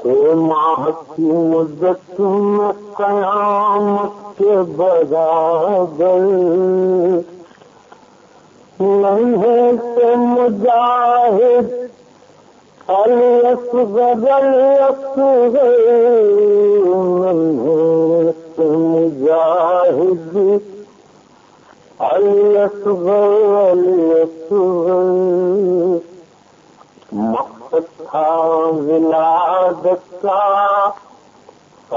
6 माह की मुद्दत में क़यामत के बराबर नन्हे से मुजाहिद अल-असग़र अल-असग़र नन्हे से मुजाहिद अल-असग़र अल-असग़र मक़सद था विलादत का